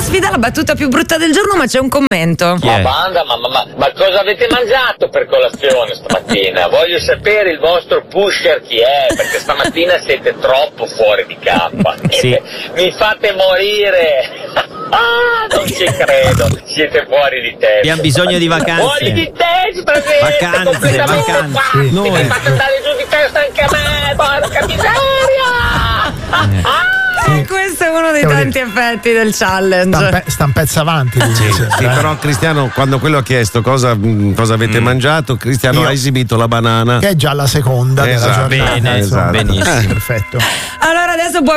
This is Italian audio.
sfida la battuta più brutta del giorno, ma c'è un commento. Ma banda, ma cosa avete mangiato per colazione stamattina? Voglio sapere il vostro pusher chi è, perché stamattina siete troppo fuori di campo. Sì. Mi fate morire. Non ci credo, siete fuori di testa. Abbiamo bisogno di vacanze. Fuori di testa, Vacanze. Noi. Mi fate andare giù di testa anche a me, porca miseria! Questo è uno dei tanti effetti del challenge. Sta un pezzo avanti. Sì, però Cristiano, quando quello ha chiesto cosa avete mangiato, Cristiano ha esibito la banana. Che è già la seconda della giornata. Bene, esatto. benissimo. Perfetto. Allora adesso può